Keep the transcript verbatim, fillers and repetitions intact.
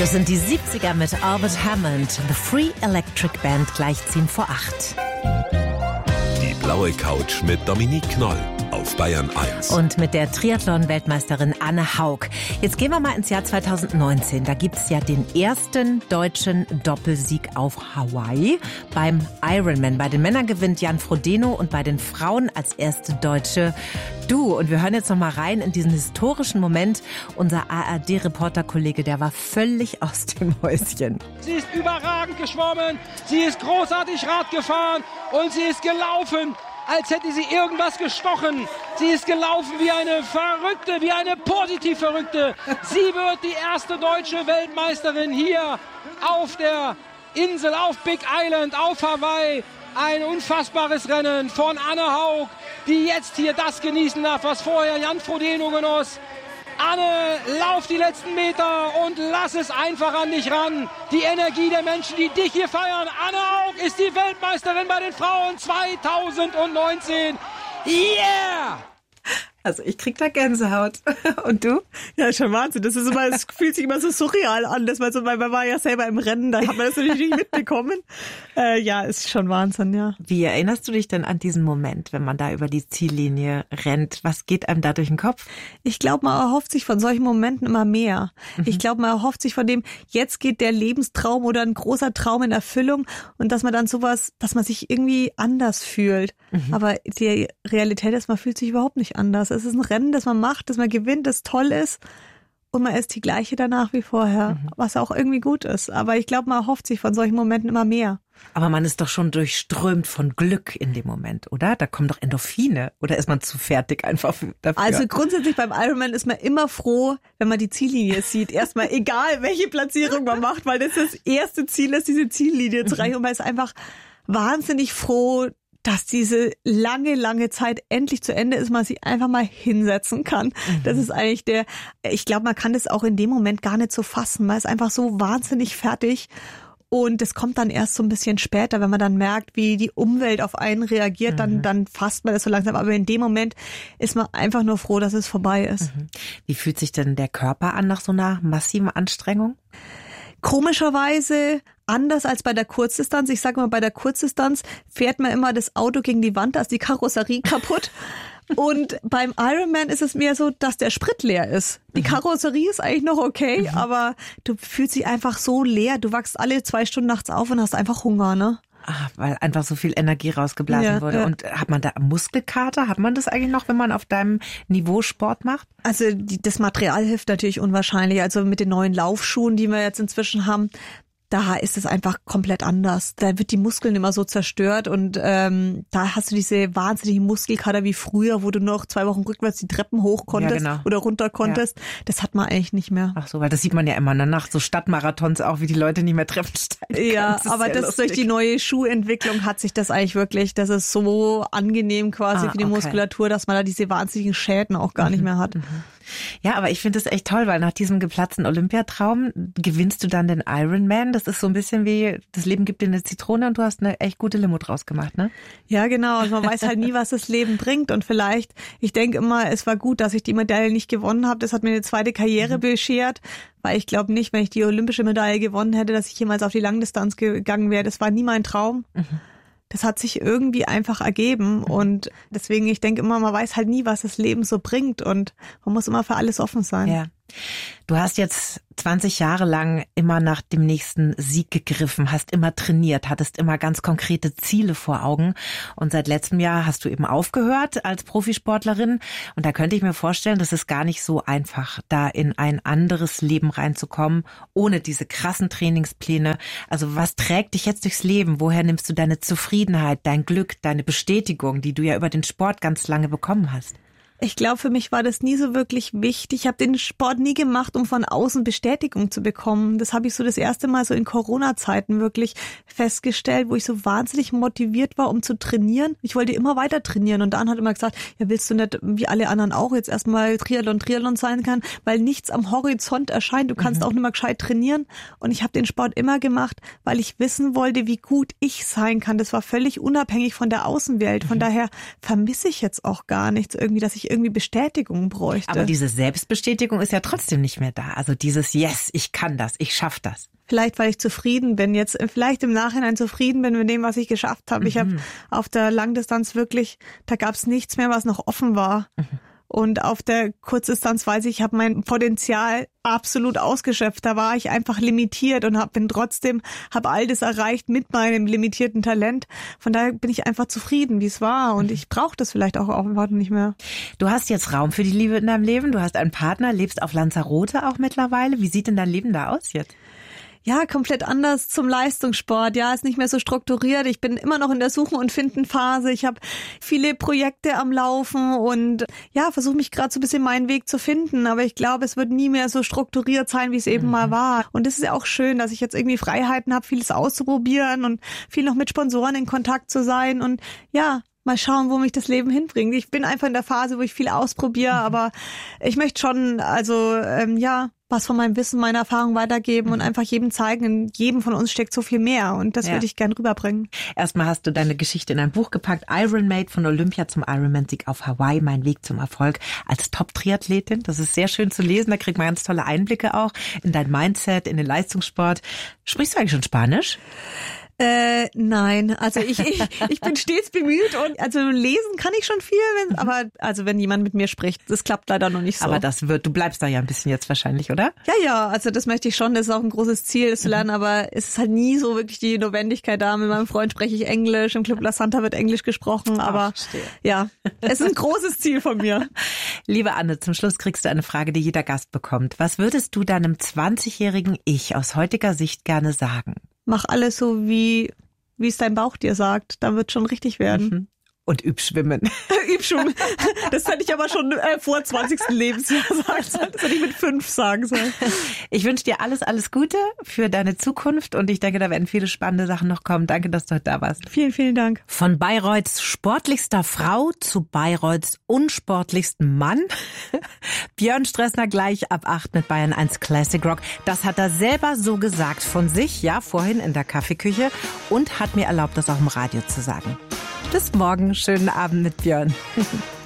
Das sind die siebziger mit Albert Hammond, The Free Electric Band, gleich zehn vor acht. Die blaue Couch mit Dominique Knoll auf Bayern eins. Und mit der Triathlon-Weltmeisterin Anne Haug. Jetzt gehen wir mal ins Jahr zweitausendneunzehn. Da gibt's ja den ersten deutschen Doppelsieg auf Hawaii beim Ironman. Bei den Männern gewinnt Jan Frodeno und bei den Frauen als erste Deutsche du. Und wir hören jetzt noch mal rein in diesen historischen Moment. Unser A R D-Reporter-Kollege, der war völlig aus dem Häuschen. Sie ist überragend geschwommen, sie ist großartig Rad gefahren und sie ist gelaufen, als hätte sie irgendwas gestochen. Sie ist gelaufen wie eine Verrückte, wie eine positiv Verrückte. Sie wird die erste deutsche Weltmeisterin hier auf der Insel, auf Big Island, auf Hawaii. Ein unfassbares Rennen von Anne Haug, die jetzt hier das genießen darf, was vorher Jan Frodeno genoss. Anne, lauf die letzten Meter und lass es einfach an dich ran. Die Energie der Menschen, die dich hier feiern. Anne Haug ist die Weltmeisterin bei den Frauen zweitausendneunzehn. Yeah! Also ich krieg da Gänsehaut. Und du? Ja, schon Wahnsinn. Das ist immer, es fühlt sich immer so surreal an, dass man so, weil man war ja selber im Rennen, da hat man das natürlich nicht mitbekommen. Äh, ja, ist schon Wahnsinn, ja. Wie erinnerst du dich denn an diesen Moment, wenn man da über die Ziellinie rennt? Was geht einem da durch den Kopf? Ich glaube, man erhofft sich von solchen Momenten immer mehr. Mhm. Ich glaube, man erhofft sich von dem, jetzt geht der Lebenstraum oder ein großer Traum in Erfüllung und dass man dann sowas, dass man sich irgendwie anders fühlt. Mhm. Aber die Realität ist, man fühlt sich überhaupt nicht anders. Es ist ein Rennen, das man macht, das man gewinnt, das toll ist und man ist die gleiche danach wie vorher, mhm. was auch irgendwie gut ist. Aber ich glaube, man erhofft sich von solchen Momenten immer mehr. Aber man ist doch schon durchströmt von Glück in dem Moment, oder? Da kommen doch Endorphine. Oder ist man zu fertig einfach dafür? Also grundsätzlich beim Ironman ist man immer froh, wenn man die Ziellinie sieht. Erstmal egal, welche Platzierung man macht, weil das das erste Ziel ist, diese Ziellinie zu erreichen. Und man ist einfach wahnsinnig froh, dass diese lange, lange Zeit endlich zu Ende ist, man sich einfach mal hinsetzen kann. Mhm. Das ist eigentlich der, ich glaube, man kann das auch in dem Moment gar nicht so fassen. Man ist einfach so wahnsinnig fertig. Und das kommt dann erst so ein bisschen später, wenn man dann merkt, wie die Umwelt auf einen reagiert, dann, mhm. dann fasst man das so langsam. Aber in dem Moment ist man einfach nur froh, dass es vorbei ist. Mhm. Wie fühlt sich denn der Körper an nach so einer massiven Anstrengung? Komischerweise anders als bei der Kurzdistanz. Ich sage mal, bei der Kurzdistanz fährt man immer das Auto gegen die Wand, da ist die Karosserie kaputt. Und beim Ironman ist es mehr so, dass der Sprit leer ist. Die Karosserie ist eigentlich noch okay, mhm. aber du fühlst dich einfach so leer. Du wachst alle zwei Stunden nachts auf und hast einfach Hunger, ne? Ah, weil einfach so viel Energie rausgeblasen ja, wurde. Ja. Und hat man da Muskelkater? Hat man das eigentlich noch, wenn man auf deinem Niveau Sport macht? Also die, das Material hilft natürlich unwahrscheinlich. Also mit den neuen Laufschuhen, die wir jetzt inzwischen haben, da ist es einfach komplett anders. Da wird die Muskeln immer so zerstört und ähm, da hast du diese wahnsinnige Muskelkater wie früher, wo du noch zwei Wochen rückwärts die Treppen hoch konntest ja, genau. oder runter konntest. Ja. Das hat man eigentlich nicht mehr. Ach so, weil das sieht man ja immer nach so Stadtmarathons auch, wie die Leute nicht mehr Treppen steigen. Ja, das aber das lustig. Durch die neue Schuhentwicklung hat sich das eigentlich wirklich, das ist so angenehm quasi ah, für die okay. Muskulatur, dass man da diese wahnsinnigen Schäden auch gar mhm, nicht mehr hat. Mhm. Ja, aber ich finde es echt toll, weil nach diesem geplatzten Olympiatraum gewinnst du dann den Ironman. Das ist so ein bisschen wie, das Leben gibt dir eine Zitrone und du hast eine echt gute Limo draus gemacht, ne? Ja, genau. Also man weiß halt nie, was das Leben bringt und vielleicht, ich denke immer, es war gut, dass ich die Medaille nicht gewonnen habe. Das hat mir eine zweite Karriere mhm. beschert, weil ich glaube nicht, wenn ich die olympische Medaille gewonnen hätte, dass ich jemals auf die Langdistanz gegangen wäre. Das war nie mein Traum. Mhm. Das hat sich irgendwie einfach ergeben und deswegen, ich denke immer, man weiß halt nie, was das Leben so bringt und man muss immer für alles offen sein. Ja. Du hast jetzt zwanzig Jahre lang immer nach dem nächsten Sieg gegriffen, hast immer trainiert, hattest immer ganz konkrete Ziele vor Augen und seit letztem Jahr hast du eben aufgehört als Profisportlerin und da könnte ich mir vorstellen, das ist gar nicht so einfach, da in ein anderes Leben reinzukommen, ohne diese krassen Trainingspläne. Also was trägt dich jetzt durchs Leben? Woher nimmst du deine Zufriedenheit, dein Glück, deine Bestätigung, die du ja über den Sport ganz lange bekommen hast? Ich glaube, für mich war das nie so wirklich wichtig. Ich habe den Sport nie gemacht, um von außen Bestätigung zu bekommen. Das habe ich so das erste Mal so in Corona-Zeiten wirklich festgestellt, wo ich so wahnsinnig motiviert war, um zu trainieren. Ich wollte immer weiter trainieren und dann hat immer gesagt, ja, willst du nicht, wie alle anderen auch, jetzt erstmal Triathlon, Triathlon sein kann, weil nichts am Horizont erscheint. Du kannst mhm. auch nicht mehr gescheit trainieren. Und ich habe den Sport immer gemacht, weil ich wissen wollte, wie gut ich sein kann. Das war völlig unabhängig von der Außenwelt. Von mhm. daher vermisse ich jetzt auch gar nichts irgendwie, dass ich irgendwie Bestätigung bräuchte. Aber diese Selbstbestätigung ist ja trotzdem nicht mehr da. Also dieses Yes, ich kann das, ich schaff das. Vielleicht, weil ich zufrieden bin, jetzt vielleicht im Nachhinein zufrieden bin mit dem, was ich geschafft habe. Mhm. Ich habe auf der Langdistanz wirklich, da gab es nichts mehr, was noch offen war. Mhm. Und auf der Kurzdistanz weiß ich, ich habe mein Potenzial absolut ausgeschöpft. Da war ich einfach limitiert und hab, bin trotzdem, habe all das erreicht mit meinem limitierten Talent. Von daher bin ich einfach zufrieden, wie es war. Und ich brauche das vielleicht auch einfach nicht mehr. Du hast jetzt Raum für die Liebe in deinem Leben. Du hast einen Partner, lebst auf Lanzarote auch mittlerweile. Wie sieht denn dein Leben da aus jetzt? Ja, komplett anders zum Leistungssport. Ja, ist nicht mehr so strukturiert. Ich bin immer noch in der Suchen- und Finden-Phase. Ich habe viele Projekte am Laufen und ja, versuche mich gerade so ein bisschen meinen Weg zu finden. Aber ich glaube, es wird nie mehr so strukturiert sein, wie es eben mhm. mal war. Und es ist ja auch schön, dass ich jetzt irgendwie Freiheiten habe, vieles auszuprobieren und viel noch mit Sponsoren in Kontakt zu sein. Und ja, mal schauen, wo mich das Leben hinbringt. Ich bin einfach in der Phase, wo ich viel ausprobiere, mhm. aber ich möchte schon, also ähm, ja, was von meinem Wissen, meiner Erfahrung weitergeben mhm. und einfach jedem zeigen, in jedem von uns steckt so viel mehr und das ja. würde ich gern rüberbringen. Erstmal hast du deine Geschichte in ein Buch gepackt, Ironmade, von Olympia zum Ironman-Sieg auf Hawaii, mein Weg zum Erfolg als Top-Triathletin. Das ist sehr schön zu lesen, da kriegt man ganz tolle Einblicke auch in dein Mindset, in den Leistungssport. Sprichst du eigentlich schon Spanisch? Äh, nein, also ich, ich ich bin stets bemüht und also lesen kann ich schon viel, wenn, aber also wenn jemand mit mir spricht, das klappt leider noch nicht so. Aber das wird, du bleibst da ja ein bisschen jetzt wahrscheinlich, oder? Ja, ja, also das möchte ich schon, das ist auch ein großes Ziel, das zu lernen, aber es ist halt nie so wirklich die Notwendigkeit da. Mit meinem Freund spreche ich Englisch, im Club La Santa wird Englisch gesprochen, aber Ach, ja, es ist ein großes Ziel von mir. Liebe Anne, zum Schluss kriegst du eine Frage, die jeder Gast bekommt. Was würdest du deinem zwanzigjährigen Ich aus heutiger Sicht gerne sagen? Mach alles so, wie wie es dein Bauch dir sagt. Dann wird schon richtig werden. Mhm. Und üb schwimmen. Üb schwimmen. Das hätte ich aber schon äh, vor zwanzigsten Lebensjahr sagen sollen. Das hätte ich mit fünf sagen sollen. Ich wünsche dir alles, alles Gute für deine Zukunft und ich denke, da werden viele spannende Sachen noch kommen. Danke, dass du heute da warst. Vielen, vielen Dank. Von Bayreuths sportlichster Frau zu Bayreuths unsportlichsten Mann. Björn Stressner gleich ab acht mit Bayern eins Classic Rock. Das hat er selber so gesagt von sich, ja, vorhin in der Kaffeeküche und hat mir erlaubt, das auch im Radio zu sagen. Bis morgen. Schönen Abend mit Björn.